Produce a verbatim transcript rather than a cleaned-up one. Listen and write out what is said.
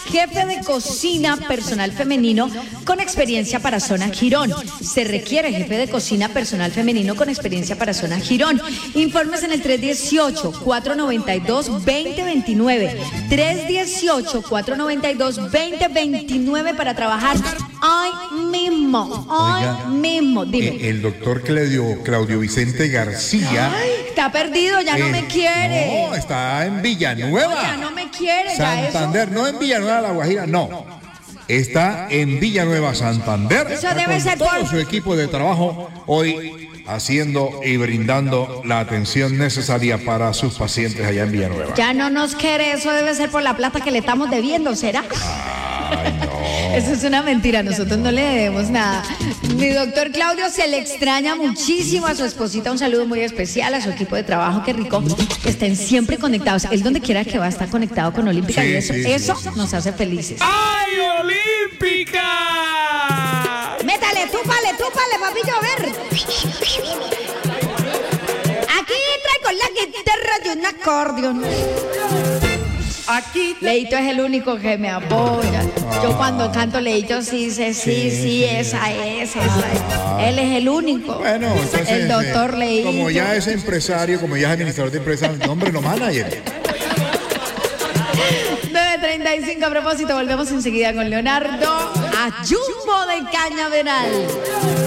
jefe de cocina personal femenino con experiencia para zona Girón. Se requiere jefe de cocina personal femenino con experiencia para zona Girón. Informes en el tres uno ocho, cuatro nueve dos, dos cero dos nueve. tres uno ocho, cuatro nueve dos, dos cero dos nueve para trabajar hoy mismo. Hoy Oiga, mismo. Dime. Eh, el doctor Claudio, Claudio Vicente García. Ay, está perdido, ya no eh, me quiere. No, está en Villanueva. No, ya no me quiere. Ya Santander, eso. no en Villanueva La Guajira, no. Está en Villanueva, Santander. Eso Está debe con ser todo por- su equipo de trabajo hoy haciendo y brindando la atención necesaria para sus pacientes allá en Villanueva. Ya no nos quiere, eso debe ser por la plata que le estamos debiendo, ¿será? Ay, no. Eso es una mentira, nosotros no le debemos nada. Mi doctor Claudio se le extraña muchísimo a su esposita, un saludo muy especial a su equipo de trabajo, qué rico, que estén siempre conectados. Él donde quiera que va está conectado con Olímpica Sí, y eso, sí, sí, eso sí, nos hace felices. ¡Ay, Olímpica! Métale, túpale, túpale, papillo, a ver. Aquí traigo la guitarra y un acordeón. Aquí te... Leito es el único que me apoya. Yo cuando canto Leito sí dice, sí, sí, esa es, esa es. Él es el único. Bueno, entonces, el doctor eh, Leito. como ya es empresario, como ya es administrador de empresas, nombre no manager. nueve treinta y cinco a propósito, volvemos enseguida con Leonardo a Jumbo de Cañaveral.